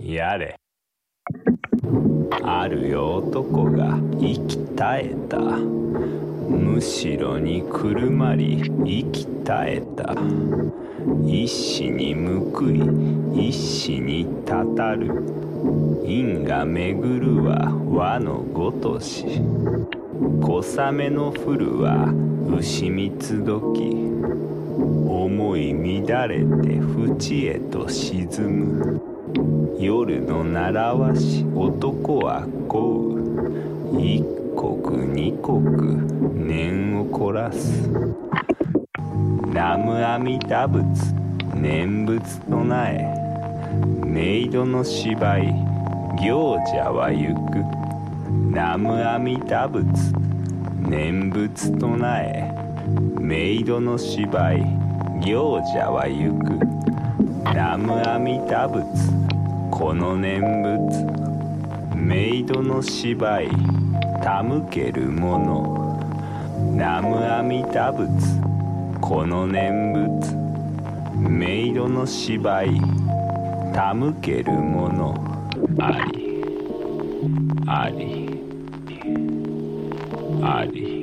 やれ。ある男が息絶えた。むしろにくるまり息絶えた。一死に報い一死にたたる。因が巡るは和のごとし。小雨の降るは牛蜜時。思い乱れて淵へと沈む。夜の習わし男はこう。一刻二刻念を凝らす。南無阿弥陀仏念仏唱え。冥土の芝居行者は行く。南無阿弥陀仏念仏唱え。冥土の芝居行者は行く。南無阿弥陀仏この念仏。冥土の芝居手向けるもの。南無阿弥陀仏この念仏。冥土の芝居手向けるもの。ありありあり。